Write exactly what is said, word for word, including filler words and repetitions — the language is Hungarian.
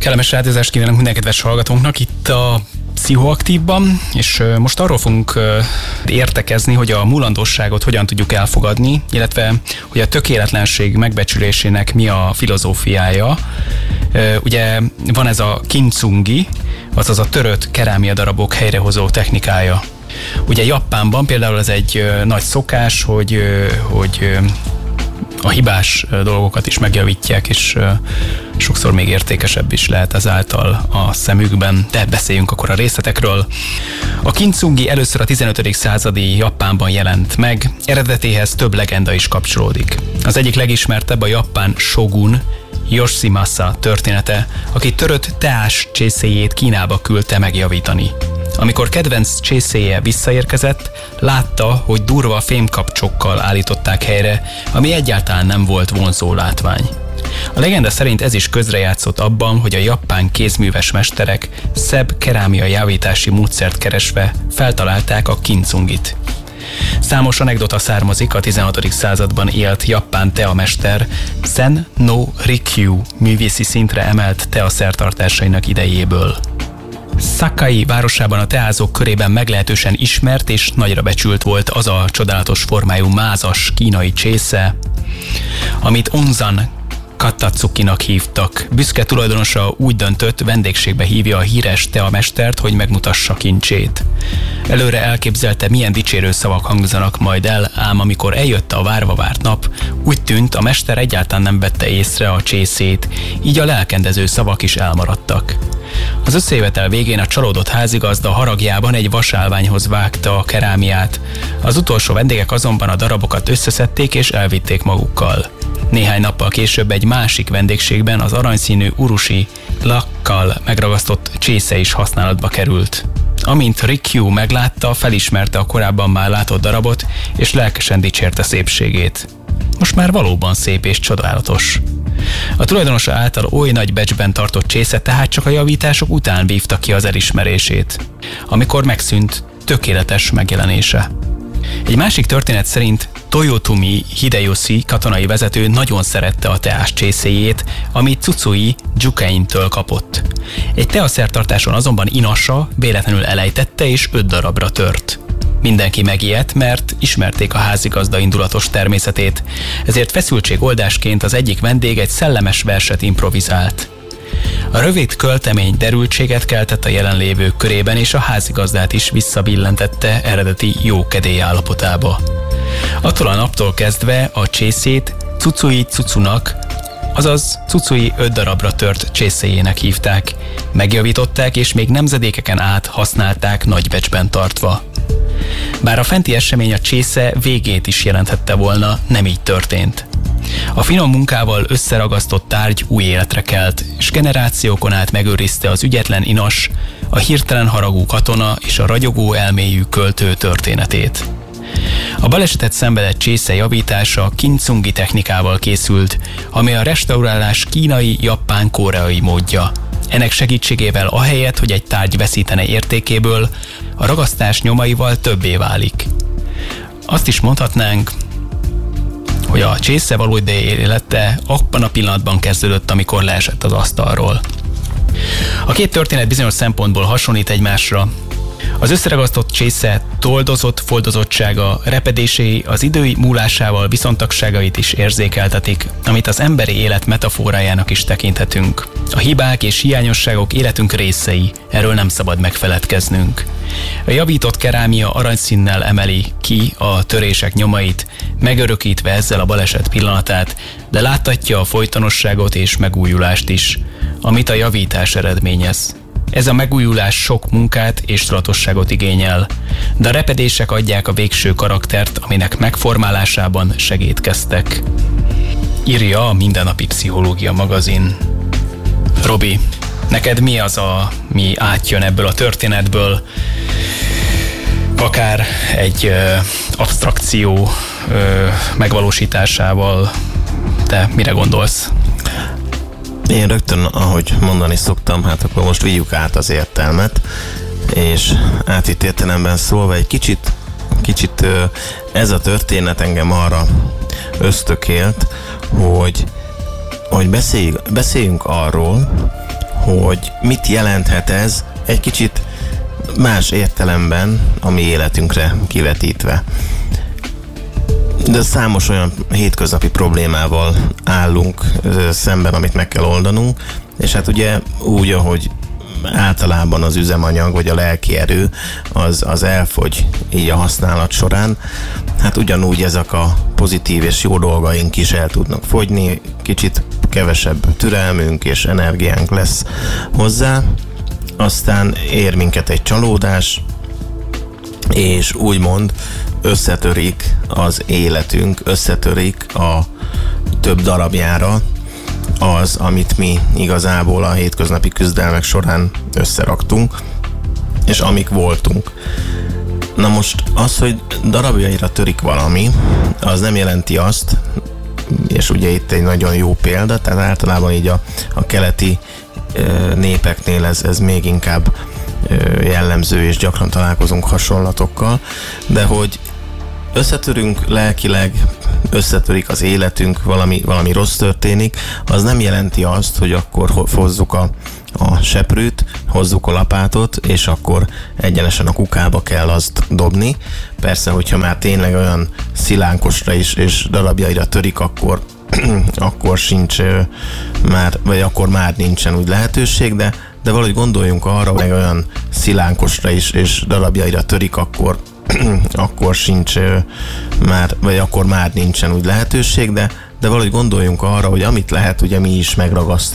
Kellemes rádiózást kívánok minden kedves hallgatónknak itt a Pszichoaktívban, és most arról fogunk értekezni, hogy a mulandóságot hogyan tudjuk elfogadni, illetve hogy a tökéletlenség megbecsülésének mi a filozófiája. Ugye van ez a kintsugi, azaz a törött kerámia darabok helyrehozó technikája. Ugye Japánban például ez egy nagy szokás, hogy, hogy a hibás dolgokat is megjavítják, és sokszor még értékesebb is lehet ezáltal a szemükben, de beszéljünk akkor a részletekről. A kintsugi először a tizenötödik századi Japánban jelent meg, eredetéhez több legenda is kapcsolódik. Az egyik legismertebb a japán shogun Yoshimasa története, aki törött teás csészéjét Kínába küldte megjavítani. Amikor kedvenc csészéje visszaérkezett, látta, hogy durva fémkapcsokkal állították helyre, ami egyáltalán nem volt vonzó látvány. A legenda szerint ez is közrejátszott abban, hogy a japán kézműves mesterek szebb kerámia javítási módszert keresve feltalálták a kintsungit. Számos anekdota származik a tizenhatodik században élt japán teamester Sen no Rikyu művészi szintre emelt teaszertartásainak idejéből. Sakai városában a teázók körében meglehetősen ismert és nagyra becsült volt az a csodálatos formájú mázas kínai csésze, amit Onzan Katatsukinak hívtak. Büszke tulajdonosa úgy döntött, vendégségbe hívja a híres teamestert, hogy megmutassa kincsét. Előre elképzelte, milyen dicsérő szavak hangzanak majd el, ám amikor eljött a várva várt nap, úgy tűnt, a mester egyáltalán nem vette észre a csészét, így a lelkendező szavak is elmaradtak. Az összejövetel végén a csalódott házigazda haragjában egy vasállványhoz vágta a kerámiát. Az utolsó vendégek azonban a darabokat összeszedték és elvitték magukkal. Néhány nappal később egy másik vendégségben az aranyszínű urusi lakkal megragasztott csésze is használatba került. Amint Rikyu meglátta, felismerte a korábban már látott darabot, és lelkesen dicsérte szépségét. Most már valóban szép és csodálatos. A tulajdonosa által oly nagy becsben tartott csésze tehát csak a javítások után vívta ki az elismerését, amikor megszűnt tökéletes megjelenése. Egy másik történet szerint Toyotomi Hideyoshi katonai vezető nagyon szerette a teás csészéjét, amit Tsutsui Jukeintől kapott. Egy teaszertartáson azonban inasa véletlenül elejtette és öt darabra tört. Mindenki megijedt, mert ismerték a házigazda indulatos természetét, ezért feszültségoldásként az egyik vendég egy szellemes verset improvizált. A rövid költemény derültséget keltett a jelenlévők körében, és a házigazdát is visszabillentette eredeti jó kedély állapotába. Attól a naptól kezdve a csészét Tsutsui Tsutsunak, azaz Tsutsui öt darabra tört csészéjének hívták, megjavították és még nemzedékeken át használták nagy becsben tartva. Bár a fenti esemény a csésze végét is jelenthette volna, nem így történt. A finom munkával összeragasztott tárgy új életre kelt, és generációkon át megőrizte az ügyetlen inas, a hirtelen haragú katona és a ragyogó elmélyű költő történetét. A balesetet szenvedett csésze javítása kintsugi technikával készült, ami a restaurálás kínai, japán, koreai módja. Ennek segítségével ahelyett, hogy egy tárgy veszítene értékéből, a ragasztás nyomaival többé válik. Azt is mondhatnánk, hogy a csésze valódi élete abban a pillanatban kezdődött, amikor leesett az asztalról. A két történet bizonyos szempontból hasonlít egymásra. Az összeragasztott csésze toldozott foldozottsága, repedései az idő múlásával viszontagságait is érzékeltetik, amit az emberi élet metaforájának is tekinthetünk. A hibák és hiányosságok életünk részei, erről nem szabad megfeledkeznünk. A javított kerámia aranyszínnel emeli ki a törések nyomait, megörökítve ezzel a baleset pillanatát, de láttatja a folytonosságot és megújulást is, amit a javítás eredményez. Ez a megújulás sok munkát és tudatosságot igényel, de a repedések adják a végső karaktert, aminek megformálásában segítkeztek. Írja a Mindennapi Pszichológia magazin. Robi, neked mi az, a, mi átjön ebből a történetből? Akár egy ö, absztrakció ö, megvalósításával, te mire gondolsz? Én rögtön, ahogy mondani szoktam, hát akkor most vigyük át az értelmet, és átvitt értelemben szólva egy kicsit, kicsit ez a történet engem arra ösztökélt, hogy, hogy beszéljünk, beszéljünk arról, hogy mit jelenthet ez egy kicsit más értelemben a mi életünkre kivetítve. De számos olyan hétköznapi problémával állunk szemben, amit meg kell oldanunk, és hát ugye úgy, ahogy általában az üzemanyag, vagy a lelki erő, az, az elfogy így a használat során. Hát ugyanúgy ezek a pozitív és jó dolgaink is el tudnak fogyni, kicsit kevesebb türelmünk és energiánk lesz hozzá, aztán ér minket egy csalódás, és úgymond összetörik az életünk, összetörik a több darabjára az, amit mi igazából a hétköznapi küzdelmek során összeraktunk, és amik voltunk. Na most az, hogy darabjaira törik valami, az nem jelenti azt, és ugye itt egy nagyon jó példa, tehát általában így a, a keleti népeknél ez, ez még inkább jellemző, és gyakran találkozunk hasonlatokkal, de hogy összetörünk lelkileg, összetörik az életünk, valami, valami rossz történik, az nem jelenti azt, hogy akkor hozzuk a, a seprűt, hozzuk a lapátot, és akkor egyenesen a kukába kell azt dobni. Persze, hogyha már tényleg olyan szilánkosra is és darabjaira törik, akkor akkor sincs már, vagy akkor már nincsen úgy lehetőség, de, de valahogy gondoljunk arra, hogy olyan szilánkosra is és darabjaira törik, akkor akkor sincs már, vagy akkor már nincsen úgy lehetőség, de, de valahogy gondoljunk arra, hogy amit lehet, ugye mi is megragasztunk